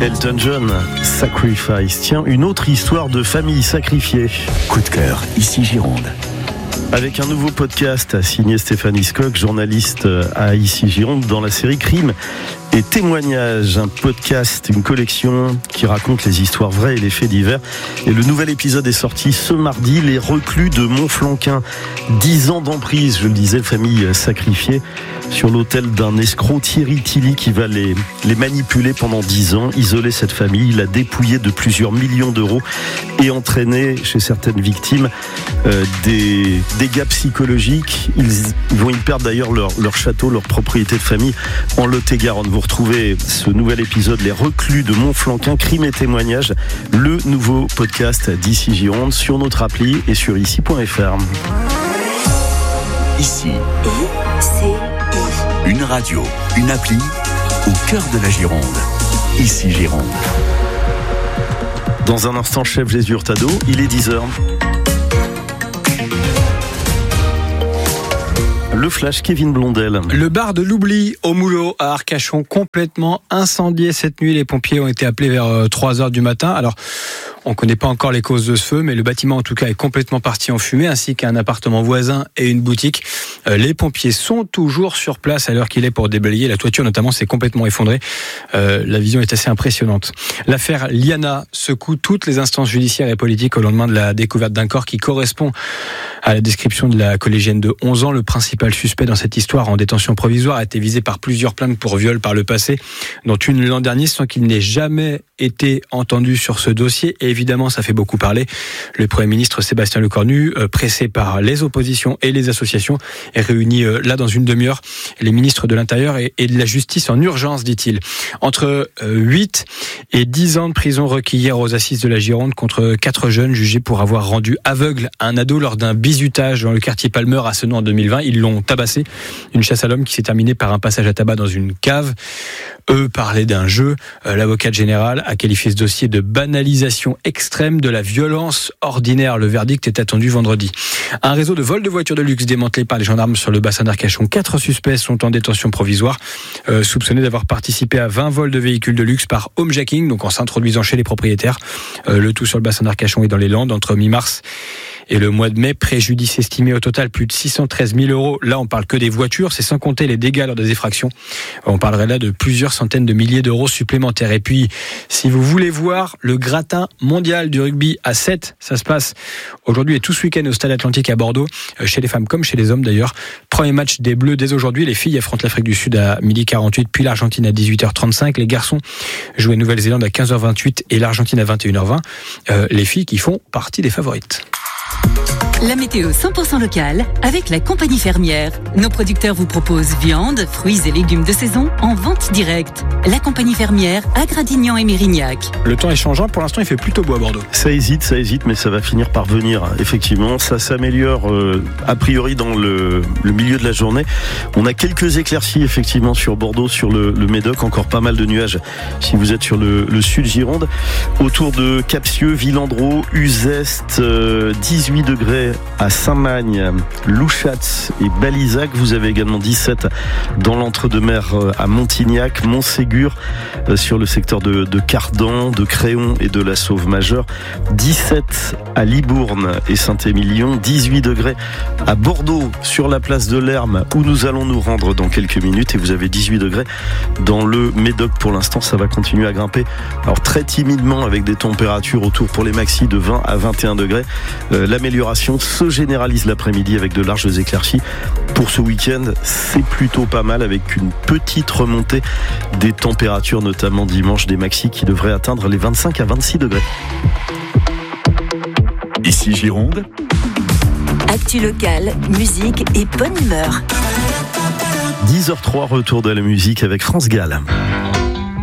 Elton John, Sacrifice. Tiens, une autre histoire de famille sacrifiée. Coup de cœur, ici Gironde. Avec un nouveau podcast signé Stéphanie Scott, journaliste à Ici Gironde, dans la série Crimes et témoignages, un podcast, une collection qui raconte les histoires vraies et les faits divers. Et le nouvel épisode est sorti ce mardi, Les reclus de Montflanquin. 10 ans d'emprise, je le disais, famille sacrifiée sur l'autel d'un escroc, Thierry Tilly, qui va les manipuler pendant 10 ans, isoler cette famille, la dépouiller de plusieurs millions d'euros et entraîner chez certaines victimes des dégâts psychologiques. Ils perdent d'ailleurs leur château, leur propriété de famille en Lot-et-Garonne. Vous retrouvez ce nouvel épisode, Les reclus de Montflanquin, Crimes et témoignages, le nouveau podcast d'Ici Gironde sur notre appli et sur ici.fr. Ici, une radio, une appli au cœur de la Gironde. Ici Gironde. Dans un instant, chef Jésus Hurtado, il est 10h. Le flash, Kevin Blondel. Le bar de l'Oubli au Moulot à Arcachon, complètement incendié cette nuit. Les pompiers ont été appelés vers 3h du matin. Alors, on ne connaît pas encore les causes de ce feu, mais le bâtiment en tout cas est complètement parti en fumée, ainsi qu'un appartement voisin et une boutique. Les pompiers sont toujours sur place à l'heure qu'il est pour déblayer. La toiture notamment s'est complètement effondrée. La vision est assez impressionnante. L'affaire Liana secoue toutes les instances judiciaires et politiques au lendemain de la découverte d'un corps qui correspond à la description de la collégienne de 11 ans. Le principal suspect dans cette histoire en détention provisoire a été visé par plusieurs plaintes pour viol par le passé, dont une l'an dernier, sans qu'il n'ait jamais été entendu sur ce dossier. Et évidemment, ça fait beaucoup parler. Le Premier ministre Sébastien Lecornu, pressé par les oppositions et les associations, est réuni là dans une demi-heure. Les ministres de l'Intérieur et de la Justice en urgence, dit-il. Entre 8 et 10 ans de prison requis hier aux assises de la Gironde contre 4 jeunes jugés pour avoir rendu aveugle un ado lors d'un bizutage dans le quartier Palmer à Senon en 2020. Ils l'ont tabassé. Une chasse à l'homme qui s'est terminée par un passage à tabac dans une cave. Eux parlaient d'un jeu. L'avocate générale a qualifié ce dossier de banalisation extrême de la violence ordinaire. Le verdict est attendu vendredi. Un réseau de vols de voitures de luxe démantelé par les gendarmes sur le bassin d'Arcachon. 4 suspects sont en détention provisoire, soupçonnés d'avoir participé à 20 vols de véhicules de luxe par homejacking, donc en s'introduisant chez les propriétaires. Le tout sur le bassin d'Arcachon et dans les Landes entre mi-mars et le mois de mai. Préjudice estimé au total plus de 613 000 euros. Là, on parle que des voitures, c'est sans compter les dégâts lors des effractions. On parlerait là de plusieurs centaines de milliers d'euros supplémentaires. Et puis, si vous voulez voir le gratin mondial du rugby à 7, ça se passe aujourd'hui et tout ce week-end au Stade Atlantique à Bordeaux, chez les femmes comme chez les hommes d'ailleurs. Premier match des Bleus dès aujourd'hui. Les filles affrontent l'Afrique du Sud à 12h48, puis l'Argentine à 18h35. Les garçons jouent à Nouvelle-Zélande à 15h28 et l'Argentine à 21h20. Les filles qui font partie des favorites. La météo 100% locale avec la compagnie fermière. Nos producteurs vous proposent viande, fruits et légumes de saison en vente directe. La compagnie fermière à Gradignan et Mérignac. Le temps est changeant, pour l'instant il fait plutôt beau à Bordeaux. Ça hésite, mais ça va finir par venir. Effectivement, ça s'améliore a priori dans le milieu de la journée. On a quelques éclaircies effectivement sur Bordeaux, sur le Médoc, encore pas mal de nuages si vous êtes sur le sud Gironde. Autour de Capsieux, Villandreau, Uzeste, 18 degrés à Saint-Magne, Louchatz et Balizac. Vous avez également 17 dans l'entre-deux-mer à Montignac, Montségur, sur le secteur de Cardan, de Créon et de la Sauve-Majeure. 17 à Libourne et Saint-Émilion, 18 degrés à Bordeaux, sur la place de l'Herme, où nous allons nous rendre dans quelques minutes. Et vous avez 18 degrés dans le Médoc. Pour l'instant, ça va continuer à grimper. Alors très timidement, avec des températures autour pour les maxis de 20 à 21 degrés. L'amélioration se généralise l'après-midi avec de larges éclaircies. Pour ce week-end, c'est plutôt pas mal avec une petite remontée des températures, notamment dimanche, des maxis qui devraient atteindre les 25 à 26 degrés. Ici Gironde. Actu locale, musique et bonne humeur. 10h03, retour de la musique avec France Gall.